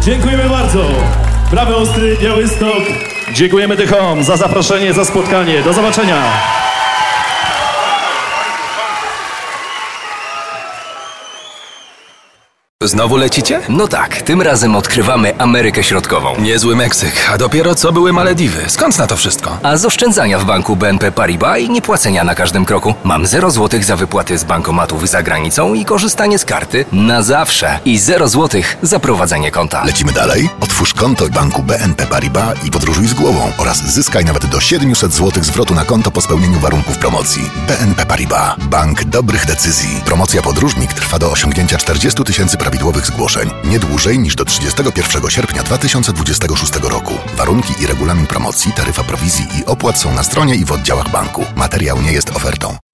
Dziękujemy bardzo. Prawy Ostry, Białystok. Dziękujemy The Home za zaproszenie, za spotkanie. Do zobaczenia. Znowu lecicie? No tak, tym razem odkrywamy Amerykę Środkową. Niezły Meksyk, a dopiero co były Malediwy. Skąd na to wszystko? A z oszczędzania w banku BNP Paribas i niepłacenia na każdym kroku mam 0 zł za wypłaty z bankomatów za granicą i korzystanie z karty na zawsze. I 0 zł za prowadzenie konta. Lecimy dalej? Otwórz konto w banku BNP Paribas i podróżuj z głową oraz zyskaj nawet do 700 zł zwrotu na konto po spełnieniu warunków promocji. BNP Paribas. Bank dobrych decyzji. Promocja Podróżnik trwa do osiągnięcia 40 000 prawidłowych zgłoszeń. Nie dłużej niż do 31 sierpnia 2026 roku. Warunki i regulamin promocji, taryfa prowizji i opłat są na stronie i w oddziałach banku. Materiał nie jest ofertą.